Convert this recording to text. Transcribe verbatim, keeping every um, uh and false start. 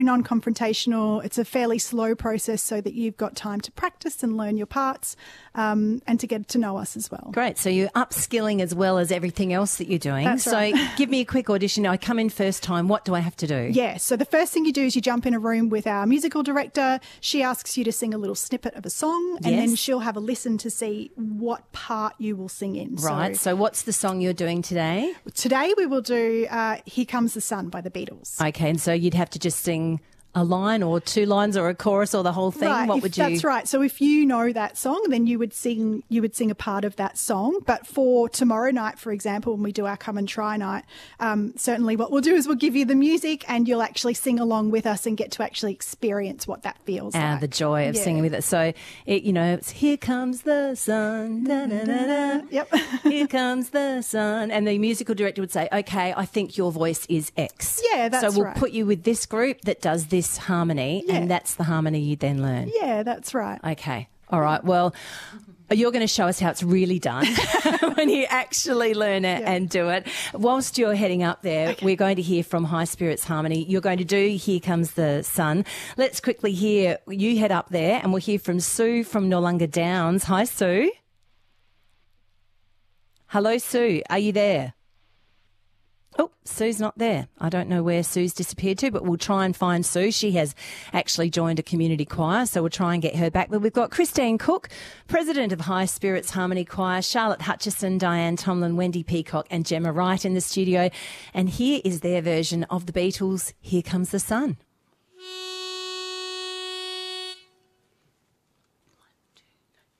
non-confrontational. It's a fairly slow process so that you've got time to practice and learn your parts um, and to get to know us as well. Great. So you're upskilling as well as everything else that you're doing. That's so right. give me a quick audition. I come in first time. What do I have to do? Yeah. So the first thing you do is you jump in a room with our musical director. She asks you to sing a little snippet of a song and Yes. then she'll have a listen to see what part you will sing in. Right. So So what's the song you're doing today? today we will do uh, Here Comes the Sun by the Beatles. Okay. And so you'd have to just sing a line or two lines or a chorus or the whole thing. Right, What if would you? That's right. So if you know that song, then you would sing you would sing a part of that song. But for tomorrow night, for example, when we do our come and try night, um, certainly what we'll do is we'll give you the music and you'll actually sing along with us and get to actually experience what that feels Ah, like. the joy of Yeah. singing with it. So, it, you know, it's here comes the sun, da, da, da, da. Yep. Here comes the sun. And the musical director would say, okay, I think your voice is X. Yeah, that's So we'll right. put you with this group that does this harmony, Yeah. and that's the harmony you then learn. Yeah, that's right. Okay. All right. Well, you're going to show us how it's really done when you actually learn it Yeah. and do it. Whilst you're heading up there, we're going to hear from High Spirits Harmony. You're going to do Here Comes the Sun. Let's quickly hear, you head up there and we'll hear from Sue from Noarlunga Downs. Hi, Sue. Hello, Sue. Are you there? Oh, Sue's not there. I don't know where Sue's disappeared to, but we'll try and find Sue. She has actually joined a community choir, so we'll try and get her back. But we've got Christine Cook, President of High Spirits Harmony Choir, Charlotte Hutchison, Diane Tomlin, Wendy Peacock and Gemma Wright in the studio. And here is their version of the Beatles' Here Comes the Sun.